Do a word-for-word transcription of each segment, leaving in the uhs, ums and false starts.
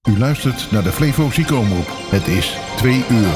U luistert naar de Flevo Ziekenomroep. Het is twee uur.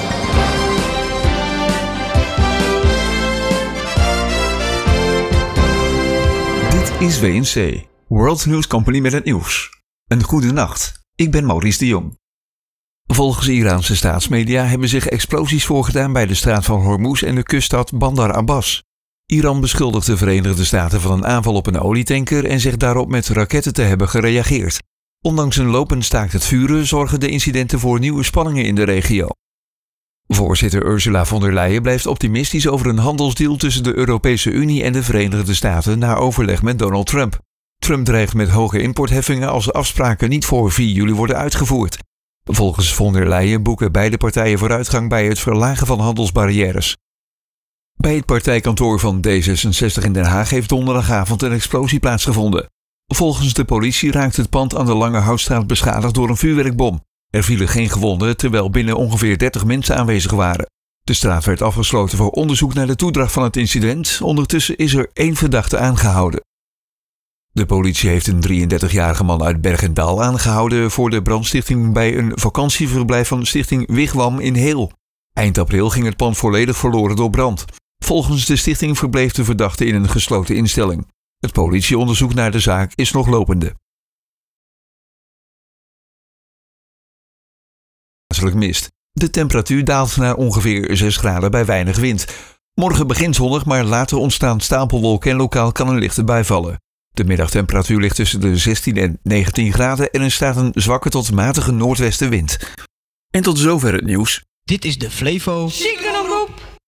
Dit is W N C, World News Company met het nieuws. Een goede nacht, ik ben Maurice de Jong. Volgens Iraanse staatsmedia hebben zich explosies voorgedaan bij de straat van Hormuz en de kuststad Bandar Abbas. Iran beschuldigt de Verenigde Staten van een aanval op een olietanker en zegt daarop met raketten te hebben gereageerd. Ondanks een lopend staakt het vuren zorgen de incidenten voor nieuwe spanningen in de regio. Voorzitter Ursula von der Leyen blijft optimistisch over een handelsdeal tussen de Europese Unie en de Verenigde Staten na overleg met Donald Trump. Trump dreigt met hoge importheffingen als de afspraken niet voor vier juli worden uitgevoerd. Volgens von der Leyen boeken beide partijen vooruitgang bij het verlagen van handelsbarrières. Bij het partijkantoor van D zesenzestig in Den Haag heeft donderdagavond een explosie plaatsgevonden. Volgens de politie raakt het pand aan de Lange Houtstraat beschadigd door een vuurwerkbom. Er vielen geen gewonden, terwijl binnen ongeveer dertig mensen aanwezig waren. De straat werd afgesloten voor onderzoek naar de toedracht van het incident. Ondertussen is er één verdachte aangehouden. De politie heeft een drieëndertigjarige man uit Bergendal aangehouden voor de brandstichting bij een vakantieverblijf van stichting Wigwam in Heel. Eind april ging het pand volledig verloren door brand. Volgens de stichting verbleef de verdachte in een gesloten instelling. Het politieonderzoek naar de zaak is nog lopende. Plaatselijk mist. De temperatuur daalt naar ongeveer zes graden bij weinig wind. Morgen begint zonnig, maar later ontstaan stapelwolken en lokaal kan een lichte bui vallen. De middagtemperatuur ligt tussen de zestien en negentien graden en er staat een zwakke tot matige noordwestenwind. En tot zover het nieuws. Dit is de Flevo Ziekenomroep.